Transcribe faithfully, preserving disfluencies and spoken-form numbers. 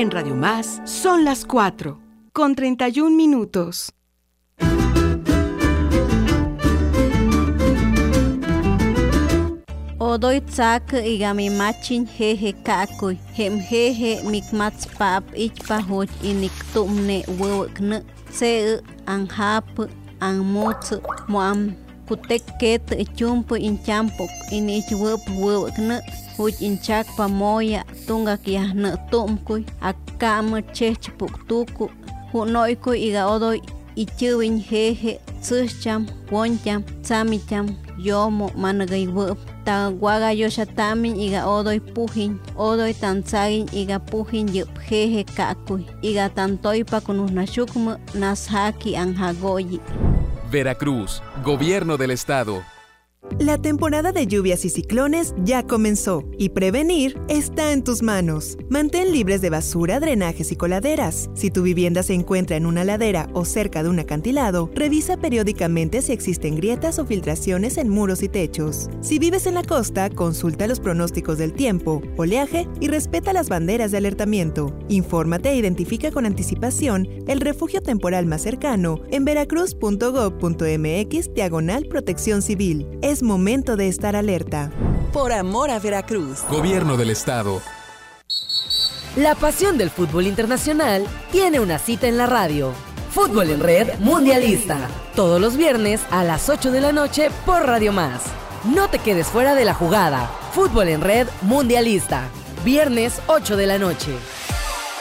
En Radio Más son las cuatro, con treinta y un minutos. Odoy tsak igami machin jeje kakuy, hem jeje mikmats pap ichpa hoj inik tumne wewekne, se anhap anmots moam kutek ket chumpo inchampok inich wep wewekne, hoj inchak pamoya tunga kiahne tumkuy, akam chechpuk tuku, hunoykuy iga odoy ichiwin jeje tsucham, woncham, tsamicham, yomo managay wep. Ta guaga yoshatamin iga odoy pujin, odoy tanzagin iga pujin yup jeje kakuy, iga tantoypa kunusnashukma nashaki anjagoyi. Veracruz, Gobierno del Estado. La temporada de lluvias y ciclones ya comenzó y prevenir está en tus manos. Mantén libres de basura, drenajes y coladeras. Si tu vivienda se encuentra en una ladera o cerca de un acantilado, revisa periódicamente si existen grietas o filtraciones en muros y techos. Si vives en la costa, consulta los pronósticos del tiempo, oleaje y respeta las banderas de alertamiento. Infórmate e identifica con anticipación el refugio temporal más cercano en veracruz punto gob punto mx diagonal protección civil. Es momento de estar alerta. Por amor a Veracruz. Gobierno del Estado. La pasión del fútbol internacional tiene una cita en la radio. Fútbol en Red Mundialista. Todos los viernes a las ocho de la noche por Radio Más. No te quedes fuera de la jugada. Fútbol en Red Mundialista. Viernes ocho de la noche.